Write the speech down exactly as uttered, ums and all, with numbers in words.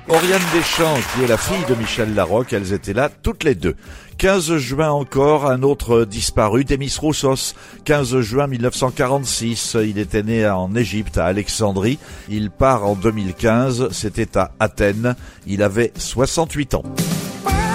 Oriane Deschamps, qui est la fille de Michel Larocque, elles étaient là toutes les deux. quinze juin encore, un autre disparu, Demis Roussos. quinze juin mille neuf cent quarante-six, il était né en Égypte, à Alexandrie. Il part en deux mille quinze, c'était à Athènes. Il avait soixante-huit ans.